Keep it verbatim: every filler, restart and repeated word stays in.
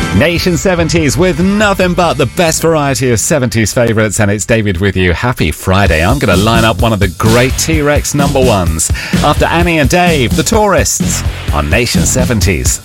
Nation seventies with nothing but the best variety of seventies favourites, and it's David with you. Happy Friday. I'm going to line up one of the great T-Rex number ones after Annie and Dave, The Tourists, on Nation seventies.